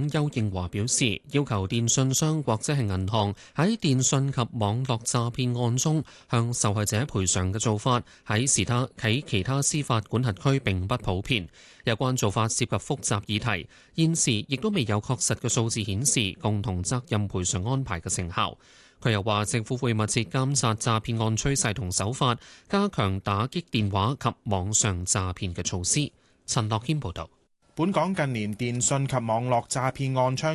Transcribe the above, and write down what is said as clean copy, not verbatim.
長丘應樺表示，要求電訊商或者係銀行喺電訊及網絡詐騙案中向受害者賠償嘅做法，喺其他司法管轄區並不普遍。有關做法涉及複雜議題，現時亦都未有確實嘅數字顯示共同責任賠償安排嘅成效。佢又話，政府會密切監察詐騙案趨勢同手法，加強打擊電話及網上詐騙嘅措施。陳樂軒報導。 本港近年電訊及網絡詐騙案猖